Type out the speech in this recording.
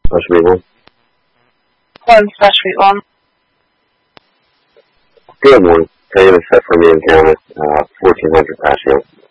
Special Route 1? 1 Special Route 1. Good morning. Today is set for me in County, 1400 past yield.